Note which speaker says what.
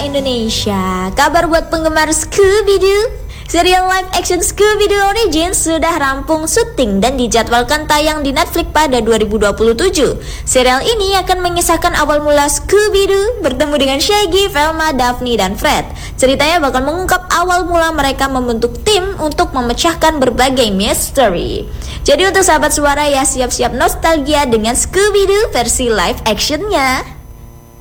Speaker 1: Indonesia. Kabar buat penggemar Scooby-Doo. Serial live action Scooby-Doo Origins sudah rampung syuting dan dijadwalkan tayang di Netflix pada 2027. Serial ini akan mengisahkan awal mula Scooby-Doo bertemu dengan Shaggy, Velma, Daphne, dan Fred. Ceritanya bakal mengungkap awal mula mereka membentuk tim untuk memecahkan berbagai misteri. Jadi untuk sahabat suara ya, siap-siap nostalgia dengan Scooby-Doo versi live actionnya.